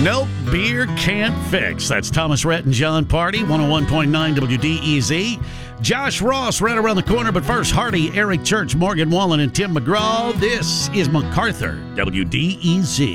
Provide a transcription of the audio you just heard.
Nope, beer can't fix. That's Thomas Rhett and John Party, 101.9 WDEZ. Josh Ross right around the corner, but first, Hardy, Eric Church, Morgan Wallen, and Tim McGraw. This is MacArthur, WDEZ.